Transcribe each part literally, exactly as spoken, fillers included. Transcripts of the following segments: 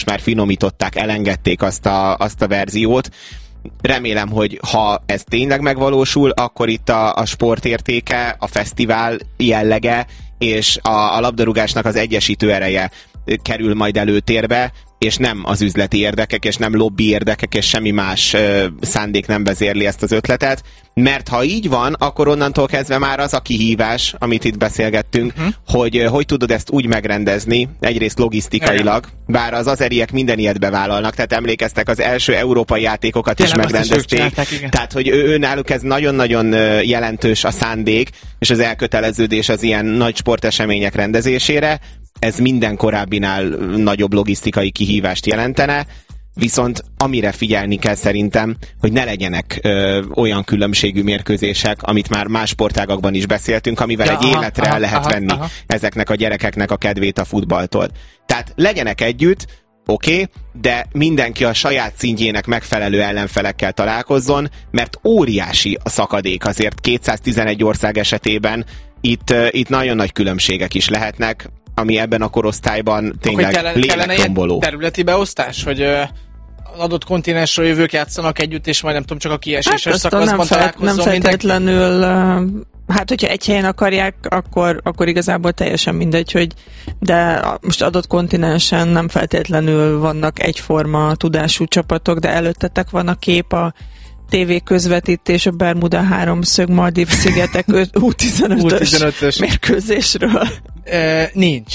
már finomították, elengedték azt a, azt a verziót. Remélem, hogy ha ez tényleg megvalósul, akkor itt a, a sportértéke, a fesztivál jellege és a, a labdarúgásnak az egyesítő ereje kerül majd előtérbe, és nem az üzleti érdekek, és nem lobby érdekek, és semmi más ö, szándék nem vezérli ezt az ötletet, mert ha így van, akkor onnantól kezdve már az a kihívás, amit itt beszélgettünk, uh-huh. hogy ö, hogy tudod ezt úgy megrendezni, egyrészt logisztikailag, bár az azeriek minden ilyet bevállalnak, tehát emlékeztek, az első európai játékokat Tényleg is megrendezték, is tehát hogy ő, ő náluk ez nagyon-nagyon jelentős a szándék, és az elköteleződés az ilyen nagy sportesemények rendezésére. Ez minden korábbinál nagyobb logisztikai kihívást jelentene, viszont amire figyelni kell szerintem, hogy ne legyenek ö, olyan különbségű mérkőzések, amit már más sportágakban is beszéltünk, amivel ja, egy aha, életre aha, el lehet aha, venni aha. ezeknek a gyerekeknek a kedvét a futballtól. Tehát legyenek együtt, oké, okay, de mindenki a saját szintjének megfelelő ellenfelekkel találkozzon, mert óriási a szakadék azért kétszáztizenegy ország esetében, itt, itt nagyon nagy különbségek is lehetnek, ami ebben a korosztályban tényleg lélektomboló. Területi beosztás, hogy uh, az adott kontinensről jövők játszanak együtt, és majd nem tudom, csak a kieséses hát szakaszban találkozzon. Nem feltétlenül, uh, hát hogyha egy helyen akarják, akkor, akkor igazából teljesen mindegy, hogy de most adott kontinensen nem feltétlenül vannak egyforma tudású csapatok, de előttetek van a kép a té vé közvetítés a Bermuda háromszög Maldív szigetek U tizenötös mérkőzésről. E, nincs.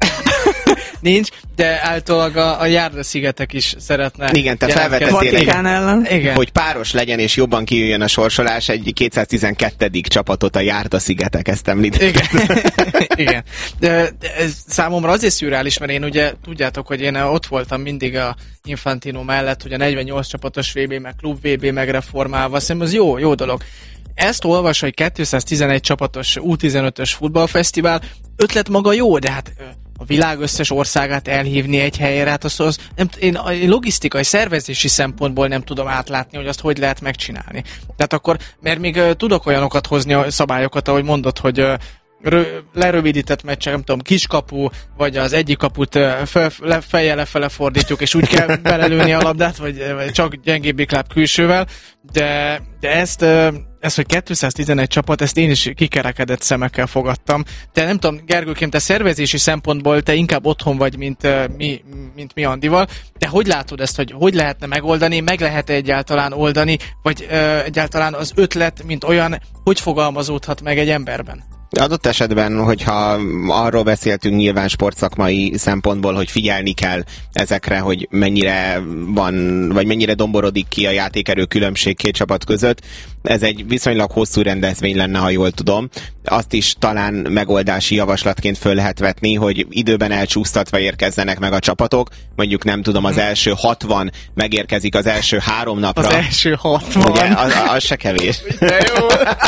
Nincs, de általában a, a Járda-szigetek is szeretne. Igen, te felvetettél, ellen. Igen. hogy páros legyen és jobban kijöjjön a sorsolás, egy kétszáztizenkettedik csapatot a Járda-szigetek, ezt említettem. Igen. Igen. De, de ez számomra azért szürreális, mert én ugye, tudjátok, hogy én ott voltam mindig a Infantino mellett, hogy a negyvennyolc csapatos vé bé, meg klub vé bé megreformálva, szerintem az jó, jó dolog. Ezt olvas, hogy kétszáztizenegy csapatos U tizenötös futballfesztivál, ötlet maga jó, de hát a világ összes országát elhívni egy helyre, hát az, az nem, én a logisztikai, szervezési szempontból nem tudom átlátni, hogy azt hogy lehet megcsinálni. Tehát akkor, mert még uh, tudok olyanokat hozni a szabályokat, ahogy mondod, hogy uh, rö- lerövidített meccsek, nem tudom, kiskapu, vagy az egyik kaput uh, fel, le, fejjel lefele fordítjuk, és úgy kell belelőni a labdát, vagy, vagy csak gyengébbik láb külsővel, de, de ezt uh, ez, hogy kétszáztizenegy csapat, ezt én is kikerekedett szemekkel fogadtam. De nem tudom, Gergőkém, te szervezési szempontból te inkább otthon vagy, mint uh, mi, mint mi Andival, de hogy látod ezt, hogy hogy lehetne megoldani, meg lehet-e egyáltalán oldani, vagy uh, egyáltalán az ötlet, mint olyan, hogy fogalmazódhat meg egy emberben? Adott esetben, hogyha arról beszéltünk nyilván sportszakmai szempontból, hogy figyelni kell ezekre, hogy mennyire van, vagy mennyire domborodik ki a játékerő különbség két csapat között, ez egy viszonylag hosszú rendezvény lenne, ha jól tudom. Azt is talán megoldási javaslatként föl lehet vetni, hogy időben elcsúsztatva érkezzenek meg a csapatok, mondjuk nem tudom, az első hatvan megérkezik az első három napra. Az első hatvan. Ugye, az, az se kevés. De jó.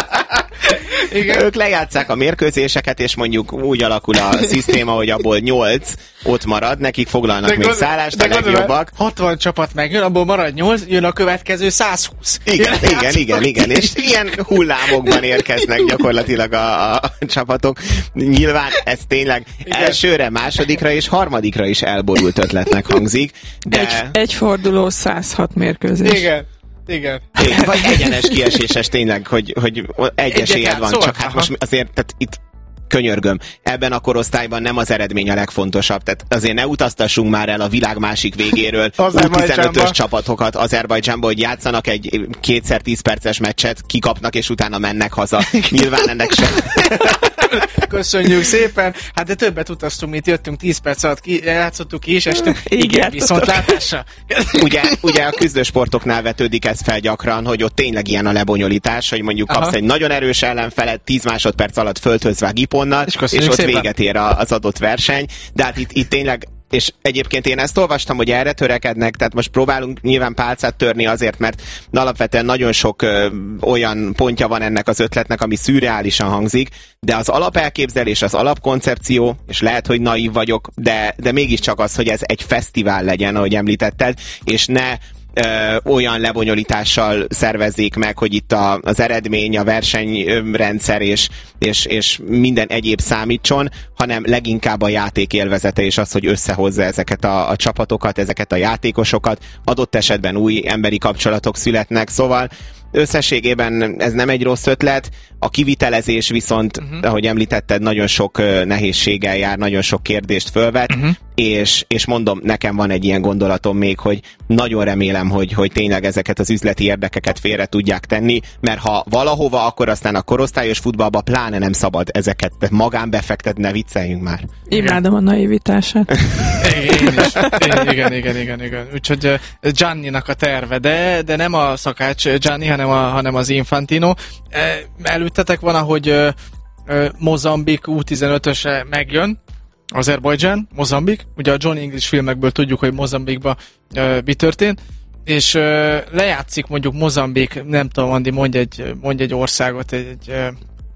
Igen. Ők lejátsszák a mérkőzéseket, és mondjuk úgy alakul a szisztéma, hogy abból nyolc ott marad, nekik foglalnak de még gond, szállást, a legjobbak. hatvan csapat megjön, abból marad nyolc, jön a következő száz húsz. Igen, igen, igen, igen, igen, és ilyen hullámokban érkeznek gyakorlatilag a, a csapatok. Nyilván ez tényleg igen. elsőre, másodikra és harmadikra is elborult ötletnek hangzik, de... Egy, egy forduló száz hat mérkőzés. Igen. Igen. Igen. Vagy egyenes kieséses tényleg, hogy, hogy egy esélyed van, csak hát aha. most azért tehát itt könyörgöm, ebben a korosztályban nem az eredmény a legfontosabb, tehát azért ne utaztassunk már el a világ másik végéről U tizenötös csapatokat Azerbajdzsánba, hogy játszanak egy kétszer tíz perces meccset, kikapnak és utána mennek haza. Nyilván ennek sem. Köszönjük szépen. Hát de többet utaztunk, mint jöttünk, tíz perc alatt ki, játszottuk ki és estünk. Igen, viszontlátásra. Ugye, ugye a küzdősportoknál vetődik ez fel gyakran, hogy ott tényleg ilyen a lebonyolítás, hogy mondjuk kapsz aha. egy nagyon erős ellenfelet, tíz másodperc alatt föltözve giponnal, és, és ott szépen. Véget ér az adott verseny. De hát itt, itt tényleg és egyébként én ezt olvastam, hogy erre törekednek, tehát most próbálunk nyilván pálcát törni azért, mert alapvetően nagyon sok ö, olyan pontja van ennek az ötletnek, ami szürreálisan hangzik, de az alapelképzelés, az alapkoncepció, és lehet, hogy naív vagyok, de, de mégiscsak az, hogy ez egy fesztivál legyen, ahogy említetted, és ne ö, olyan lebonyolítással szervezzék meg, hogy itt a, az eredmény, a versenyrendszer és, és, és minden egyéb számítson, hanem leginkább a játék élvezete és az, hogy összehozza ezeket a, a csapatokat, ezeket a játékosokat, adott esetben új emberi kapcsolatok születnek, szóval összességében ez nem egy rossz ötlet, a kivitelezés viszont, uh-huh. ahogy említetted, nagyon sok uh, nehézséggel jár, nagyon sok kérdést fölvet, uh-huh. és, és mondom, nekem van egy ilyen gondolatom még, hogy nagyon remélem, hogy, hogy tényleg ezeket az üzleti érdekeket félre tudják tenni, mert ha valahova, akkor aztán a korosztályos futballba pláne nem szabad ezeket magánbefektetni, ne vicceljünk már. Imádom a naivitását. Én is. Én, igen, igen, igen, igen. Úgyhogy uh, Gianninak a terve, de, de nem a szakács Gianni, hanem, a, hanem az Infantino. Előttetek van, ahogy uh, uh, Mozambik U tizenötöse megjön, Azerbajdzsán, Mozambik. Ugye a John English filmekből tudjuk, hogy Mozambikban uh, mi történt, és uh, lejátszik mondjuk Mozambik, nem tudom, Andi, mondj egy, mondj egy országot, egy, egy uh,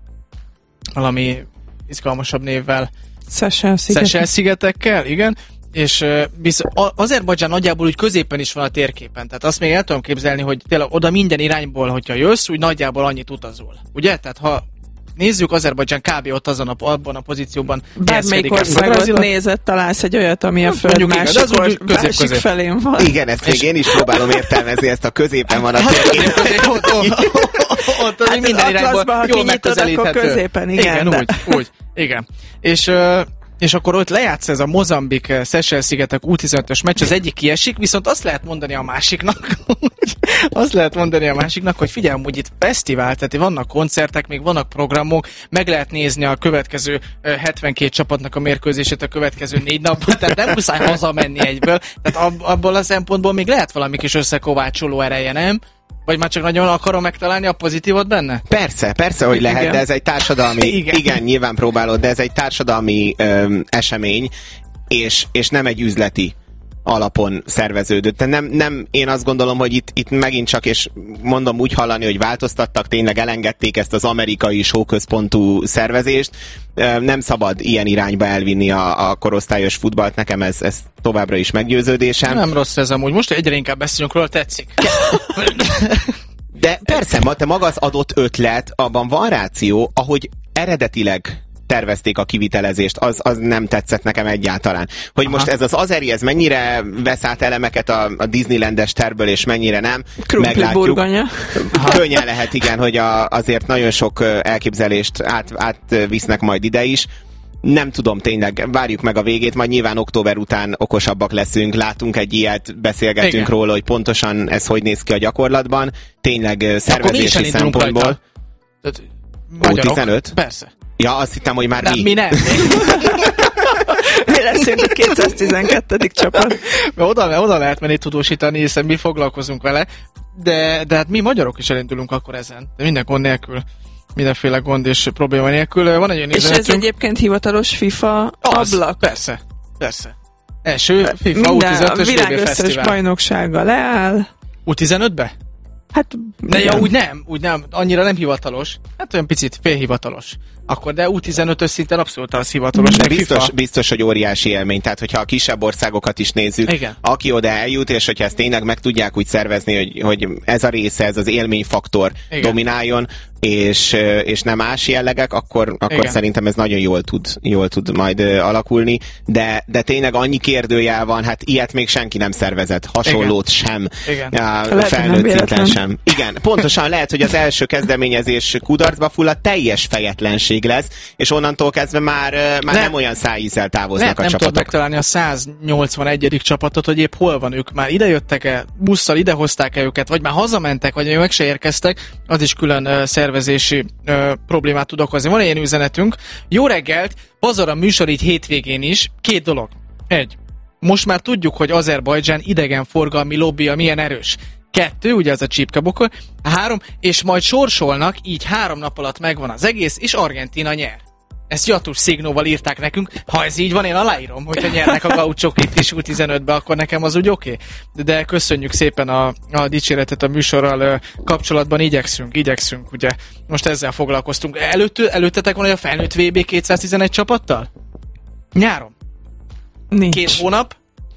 valami izgalmasabb névvel. Seychelles-szigetekkel, igen. És uh, visz- Azerbajdzsán nagyjából úgy középen is van a térképen. Tehát azt még el tudom képzelni, hogy tényleg oda minden irányból, hogyha jössz, úgy nagyjából annyit utazol. Ugye? Tehát ha nézzük, Azerbajdzsán kb. Ott azon a, abban a pozícióban. Bármelyik országot nézett, találsz egy olyat, ami a föld mondjuk, másik, igen, or- közép, másik közép. felén van. Igen, ezt még én is próbálom értelmezni, ezt a középen van a térképen. Ott az minden irányból jól megközelíthető. Középen, igen. Igen, úgy, úgy. Igen. És... Uh, és akkor ott lejátsz ez a Mozambik Seychelles-szigetek U tizenötös meccs, az egyik kiesik, viszont azt lehet mondani a másiknak, azt lehet mondani a másiknak, hogy figyelj, hogy itt fesztivál, tehát vannak koncertek, még vannak programok, meg lehet nézni a következő hetvenkét csapatnak a mérkőzését a következő négy napban, tehát nem muszáj hazamenni egyből, tehát abból a szempontból még lehet valami kis összekovácsoló ereje, nem? Vagy már csak nagyon akarom megtalálni a pozitívot benne? Persze, persze, hogy lehet, igen. De ez egy társadalmi, igen. igen, nyilván próbálod, de ez egy társadalmi öm, esemény, és, és nem egy üzleti alapon szerveződött. Nem, nem, én azt gondolom, hogy itt, itt megint csak, és mondom úgy hallani, hogy változtattak, tényleg elengedték ezt az amerikai showközpontú szervezést. Nem szabad ilyen irányba elvinni a, a korosztályos futballt, nekem ez, ez továbbra is meggyőződésem. Nem rossz ez amúgy, most egyre inkább beszélünk róla, tetszik. De persze, te maga az adott ötlet, abban van ráció, ahogy eredetileg tervezték a kivitelezést, az, az nem tetszett nekem egyáltalán. Hogy aha. Most ez az azeri, ez mennyire vesz át elemeket a, a Disneylandes terből, és mennyire nem, Krumpli meglátjuk. Burgonya. Könnyen lehet, igen, hogy a, azért nagyon sok elképzelést át, átvisznek majd ide is. Nem tudom, tényleg, várjuk meg a végét, majd nyilván október után okosabbak leszünk, látunk egy ilyet, beszélgetünk igen. róla, hogy pontosan ez hogy néz ki a gyakorlatban. Tényleg szervezési szempontból. U tizenöt? Persze. Ja, azt hittem, hogy már nem, mi. mi nem. Mi leszünk a kétszáztizenkettedik csapat. Oda, oda lehet menni tudósítani, hiszen mi foglalkozunk vele, de, de hát mi magyarok is elindulunk akkor ezen. De minden gond nélkül. Mindenféle gond és probléma nélkül. Van egy olyan és ez egyébként hivatalos FIFA az, ablak? Persze, persze. Első FIFA U tizenötös vé bé fesztivál. Bajnoksága leáll. U tizenötbe? Hát, de ja, úgy nem, úgy nem, annyira nem hivatalos. Hát olyan picit félhivatalos. Akkor, de U tizenötös szinten abszolút az hivatalos. De biztos, biztos, hogy óriási élmény. Tehát, hogyha a kisebb országokat is nézzük, igen. Aki oda eljut, és hogyha ezt tényleg meg tudják úgy szervezni, hogy, hogy ez a része, ez az élményfaktor igen. domináljon, és, és nem más jellegek, akkor, akkor szerintem ez nagyon jól tud, jól tud majd alakulni. De, de tényleg annyi kérdőjel van, hát ilyet még senki nem szervezett. Hasonlót igen. sem. Igen. Ja, felnőtt szinten sem. Igen, pontosan lehet, hogy az első kezdeményezés kudarcba fullad, teljes fejetlenség lesz, és onnantól kezdve már, már nem, nem olyan szájízzel távoznak nem, a nem csapatok. Nem tudod megtalálni a száznyolcvanegyedik csapatot, hogy épp hol van ők. Már idejöttek-e, busszal idehozták-e őket, vagy már hazamentek, vagy még meg se érkeztek, az is külön uh, szervezési uh, problémát tud okozni. Van ilyen üzenetünk. Jó reggelt, pazar a műsor így hétvégén is. Két dolog. Egy. Most már tudjuk, hogy Azerbajdzsán idegenforgalmi lobbija milyen erős. Kettő, ugye ez a csípkebokor. Három, és majd sorsolnak, így három nap alatt megvan az egész, és Argentína nyer. Ezt Jatus Szignóval írták nekünk. Ha ez így van, én aláírom, hogyha nyernek a gaucsok itt is U tizenötbe, akkor nekem az úgy oké. Okay. De köszönjük szépen a, a dicséretet a műsorral kapcsolatban, igyekszünk, igyekszünk, ugye. Most ezzel foglalkoztunk. Előtt, előttetek van, hogy a felnőtt vé bé kétszáztizenegy csapattal? Nyáron? Nincs. Két hónap?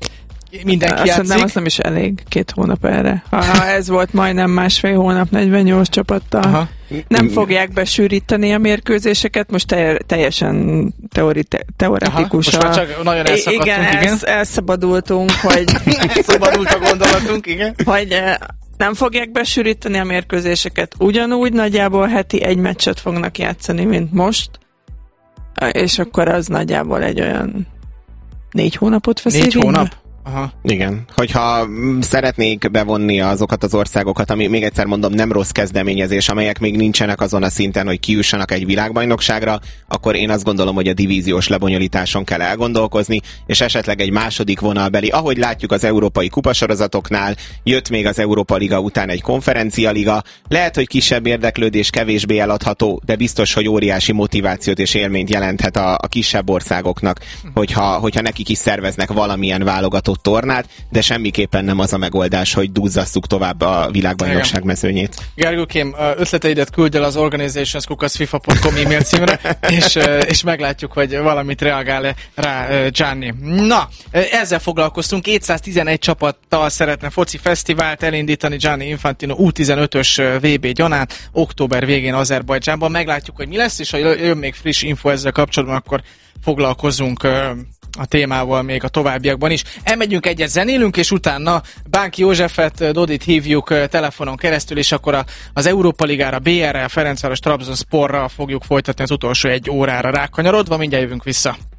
mindenki azt játszik. Nem, azt nem is elég két hónap erre. Ha ez volt majdnem másfél hónap negyvennyolc csapattal. Aha. Nem fogják besűríteni a mérkőzéseket, most te- teljesen teori- teoretikus. Aha, most már csak nagyon elszakadtunk, igen. Igen, igen. elsz- elszabadultunk, hogy... Elszabadult a gondolatunk, igen. Hogy nem fogják besűríteni a mérkőzéseket. Ugyanúgy nagyjából heti egy meccset fognak játszani, mint most. És akkor az nagyjából egy olyan négy hónapot vesz Négy igénybe? hónap? Aha. Igen. Hogyha szeretnék bevonni azokat az országokat, ami még egyszer mondom nem rossz kezdeményezés, amelyek még nincsenek azon a szinten, hogy kijussanak egy világbajnokságra, akkor én azt gondolom, hogy a divíziós lebonyolításon kell elgondolkozni, és esetleg egy második vonalbeli, ahogy látjuk az európai kupasorozatoknál, jött még az Európa Liga után egy konferencialiga, lehet, hogy kisebb érdeklődés, kevésbé eladható, de biztos, hogy óriási motivációt és élményt jelenthet a, a kisebb országoknak, hogyha, hogyha nekik is szerveznek valamilyen válogatott tornát, de semmiképpen nem az a megoldás, hogy duzzasszuk tovább a világbajnokság mezőnyét. Gergőkém, ötleteidet küld el az organizations kukac fifa pont com e-mail címre, és, és meglátjuk, hogy valamit reagál rá Gianni. Na, ezzel foglalkoztunk, kétszáztizenegy csapattal szeretne foci fesztivált elindítani Gianni Infantino U tizenötös vé bé gyanán, október végén Azerbajdzsánban. Meglátjuk, hogy mi lesz, és ha jön még friss info ezzel kapcsolatban, akkor foglalkozunk a témával még a továbbiakban is. Elmegyünk egyet, zenélünk, és utána Bánki Józsefet, Dodit hívjuk telefonon keresztül, és akkor a, az Európa Ligára, bé er el, Ferencváros, Trabzonsporra fogjuk folytatni az utolsó egy órára rákanyarodva. Mindjárt jövünk vissza.